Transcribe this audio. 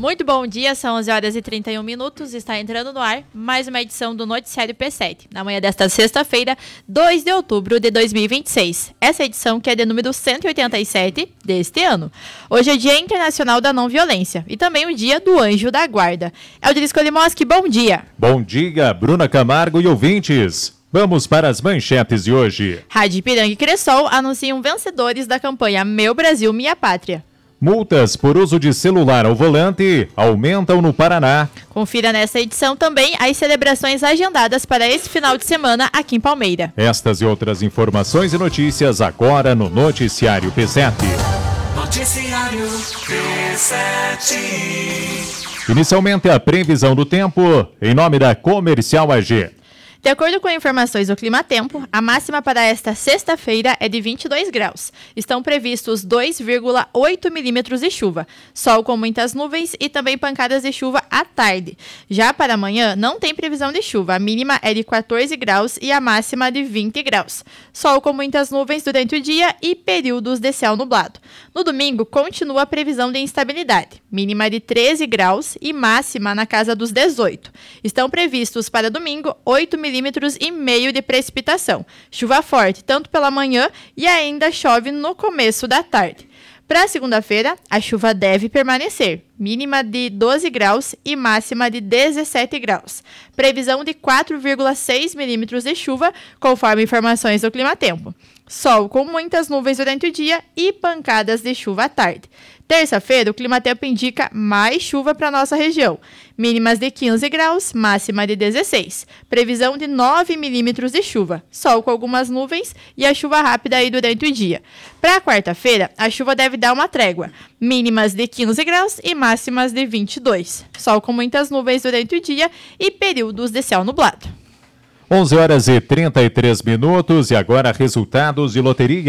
Muito bom dia, são 11 horas e 31 minutos, está entrando no ar mais uma edição do Noticiário P7, na manhã desta sexta-feira, 2 de outubro de 2026. Essa edição que é de número 187 deste ano. Hoje é Dia Internacional da Não Violência e também o Dia do Anjo da Guarda. Eldir Skolimoski, bom dia. Bom dia, Bruna Camargo e ouvintes. Vamos para as manchetes de hoje. Rádio Ipiranga e Cressol anunciam vencedores da campanha Meu Brasil, Minha Pátria. Multas por uso de celular ao volante aumentam no Paraná. Confira nessa edição também as celebrações agendadas para esse final de semana aqui em Palmeira. Estas e outras informações e notícias agora no Noticiário P7. Noticiário P7. Inicialmente a previsão do tempo em nome da Comercial AG. De acordo com informações do Climatempo, a máxima para esta sexta-feira é de 22 graus. Estão previstos 2,8 milímetros de chuva, sol com muitas nuvens e também pancadas de chuva à tarde. Já para amanhã, não tem previsão de chuva, a mínima é de 14 graus e a máxima de 20 graus. Sol com muitas nuvens durante o dia e períodos de céu nublado. No domingo, continua a previsão de instabilidade, mínima de 13 graus e máxima na casa dos 18. Estão previstos para domingo 8 milímetros e meio de precipitação. Chuva forte tanto pela manhã e ainda chove no começo da tarde. Para segunda-feira, a chuva deve permanecer, mínima de 12 graus e máxima de 17 graus. Previsão de 4,6 milímetros de chuva, conforme informações do Climatempo. Sol com muitas nuvens durante o dia e pancadas de chuva à tarde. Terça-feira, o Climatempo indica mais chuva para nossa região. Mínimas de 15 graus, máxima de 16. Previsão de 9 milímetros de chuva. Sol com algumas nuvens e a chuva rápida aí durante o dia. Para quarta-feira, a chuva deve dar uma trégua. Mínimas de 15 graus e máximas de 22. Sol com muitas nuvens durante o dia e períodos de céu nublado. 11 horas e 33 minutos e agora resultados de loteria.